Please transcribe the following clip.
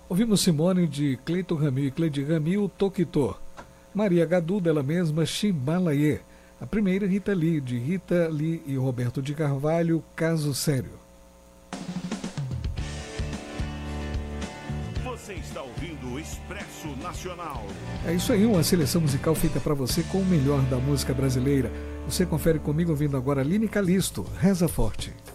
Ouvimos Simone de Cleiton Ramil e Cleide Ramil, Toquitô. Maria Gadu, dela mesma, Chimbalaê. A primeira, Rita Lee, de Rita Lee e Roberto de Carvalho, Caso Sério. Você está ouvindo o Expresso Nacional. É isso aí, uma seleção musical feita para você com o melhor da música brasileira. Você confere comigo ouvindo agora Aline Calisto, Reza Forte.